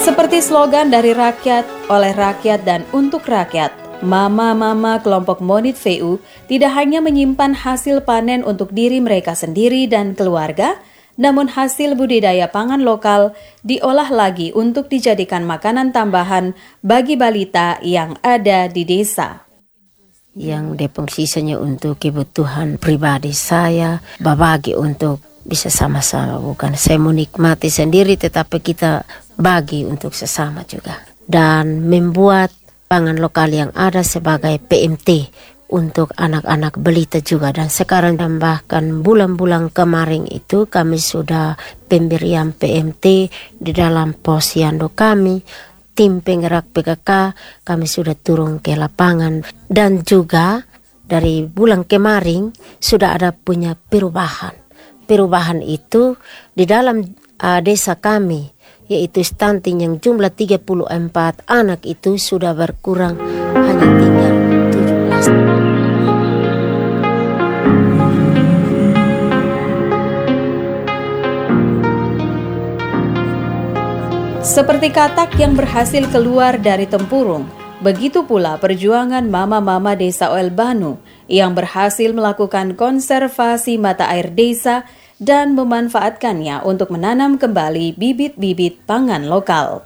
Seperti slogan dari rakyat, oleh rakyat, dan untuk rakyat, Mama-mama kelompok Monit VU tidak hanya menyimpan hasil panen untuk diri mereka sendiri dan keluarga, namun hasil budidaya pangan lokal diolah lagi untuk dijadikan makanan tambahan bagi balita yang ada di desa. Yang depong sisanya untuk kebutuhan pribadi saya, berbagi untuk bisa sama-sama, bukan saya menikmati sendiri tetapi kita bagi untuk sesama juga. Dan membuat pangan lokal yang ada sebagai PMT untuk anak-anak balita juga. Dan sekarang tambahkan bulan-bulan kemarin itu kami sudah pemberian PMT di dalam posyandu kami. Tim penggerak PKK kami sudah turun ke lapangan. Dan juga dari bulan kemarin sudah ada punya perubahan. Perubahan itu di dalam desa kami, yaitu stunting yang jumlah 34 anak itu sudah berkurang hanya tinggal 17. Seperti katak yang berhasil keluar dari tempurung, begitu pula perjuangan mama-mama desa Oel Banu yang berhasil melakukan konservasi mata air desa dan memanfaatkannya untuk menanam kembali bibit-bibit pangan lokal.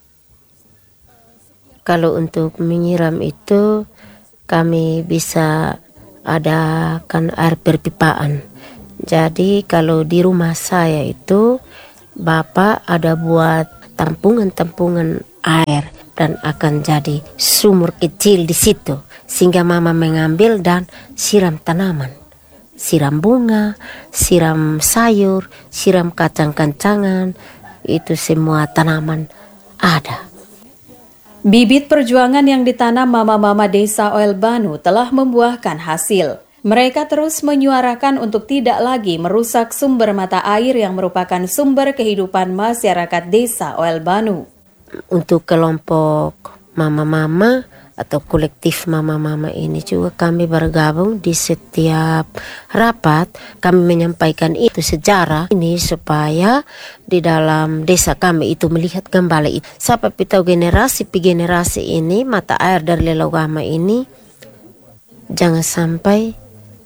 Kalau untuk menyiram itu kami bisa adakan air perpipaan. Jadi kalau di rumah saya itu Bapak ada buat tampungan-tampungan air dan akan jadi sumur kecil di situ sehingga Mama mengambil dan siram tanaman. Siram bunga, siram sayur, siram kacang-kacangan, itu semua tanaman ada. Bibit perjuangan yang ditanam mama-mama desa Oel Banu telah membuahkan hasil. Mereka terus menyuarakan untuk tidak lagi merusak sumber mata air yang merupakan sumber kehidupan masyarakat desa Oel Banu. Untuk kelompok mama-mama atau kolektif mama-mama ini juga kami bergabung di setiap rapat. Kami menyampaikan itu sejarah ini supaya di dalam desa kami itu melihat kembali itu. Sampai tahu generasi ini mata air dari Lelogama ini jangan sampai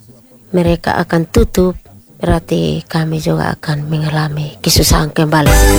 mereka akan tutup. Berarti kami juga akan mengalami kesusahan kembali.